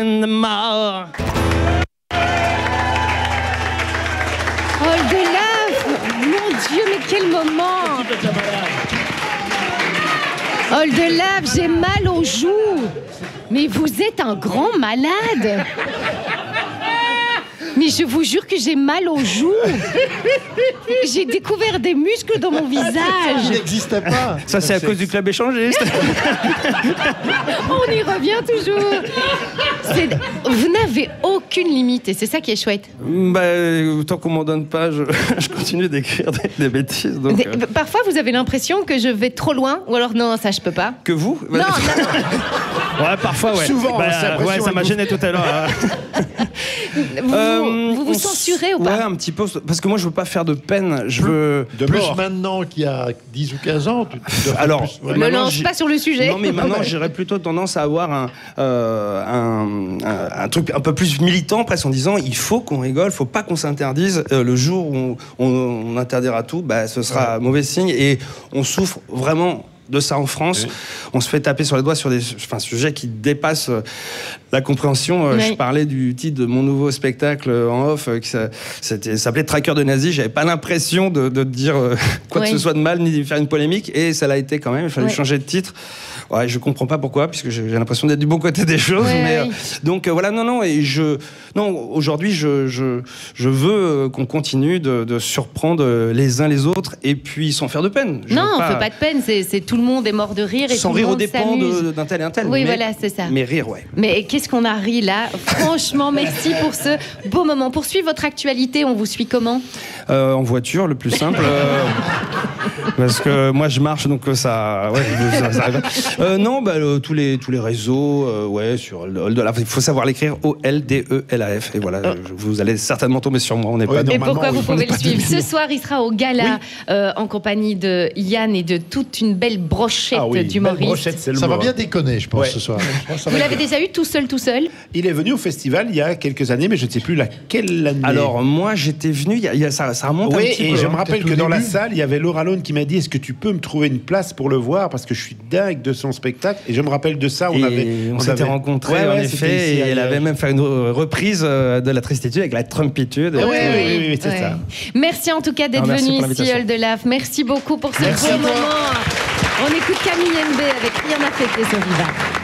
and more. Paul Delave, mon Dieu, mais quel moment! Paul Delave, j'ai mal aux joues. Mais vous êtes un grand malade. Mais je vous jure que j'ai mal aux joues. J'ai découvert des muscles dans mon visage. Ça n'existait pas. Ça, c'est à cause du club échangiste. On y revient toujours. Vous n'avez aucune limite et c'est ça qui est chouette. Bah, tant qu'on m'en donne pas, je continue d'écrire des bêtises. Donc, Parfois, vous avez l'impression que je vais trop loin ou alors non, ça je peux pas. Que vous? Non, non. Ouais, parfois, ouais. Souvent, ouais, ça m'a gêné tout à l'heure. Vous censurez ou pas? Ouais, un petit peu. Parce que moi, je veux pas faire de peine. Je veux. De plus maintenant qu'il y a 10 ou 15 ans. Alors, ouais. Ne lance pas sur le sujet. Non, mais maintenant, j'aurais plutôt tendance à avoir un truc un peu plus militant, presque en disant il faut qu'on rigole, faut pas qu'on s'interdise. Le jour où on interdira tout, bah, ce sera mauvais signe. Et on souffre vraiment de ça en France. Oui. On se fait taper sur les doigts sur des sujets qui dépassent la compréhension. Oui. Je parlais du titre de mon nouveau spectacle en off, qui s'appelait Traqueur de nazis. J'avais pas l'impression de dire quoi que ce soit de mal, ni de faire une polémique, et ça l'a été quand même. Il fallait changer de titre. Ouais, je comprends pas pourquoi, puisque j'ai l'impression d'être du bon côté des choses. Mais, donc voilà, aujourd'hui, je veux qu'on continue de surprendre les uns les autres, et puis sans faire de peine. Non, on fait pas de peine. C'est tout le monde est mort de rire et sans tout le rire monde aux dépens d'un tel et un tel. Oui, voilà, c'est ça. Mais rire, ouais. Mais qu'est-ce qu'on a ri là. Franchement, merci pour ce beau moment. Pour suivre votre actualité, on vous suit comment? En voiture, le plus simple. Parce que moi, je marche, donc ça arrive. Non, tous les réseaux, sur Oldelaf. Il faut savoir l'écrire Oldelaf. Et voilà, vous allez certainement tomber sur moi. On n'est pas. Et pourquoi vous pouvez le suivre? Ce soir, il sera au gala en compagnie de Yann et de toute une belle brochette d'humoristes. Ça va bien déconner, je pense, ce soir. Vous l'avez déjà eu tout seul? Il est venu au festival il y a quelques années, mais je ne sais plus laquelle année. Alors, moi, j'étais venu, ça remonte un petit peu. Oui, et je me rappelle que dans la salle, il y avait Laura Lone qui m'a dit: est-ce que tu peux me trouver une place pour le voir, parce que je suis dingue de son spectacle. Et je me rappelle de ça. On s'était rencontrés, en effet, et elle avait même fait une reprise de la tristitude avec la trumpitude. Oui, c'est ça. Merci en tout cas d'être venu ici, Oldelaf. Merci beaucoup pour ce beau moment. On écoute Camille MB avec Rien à fêter sur Viva.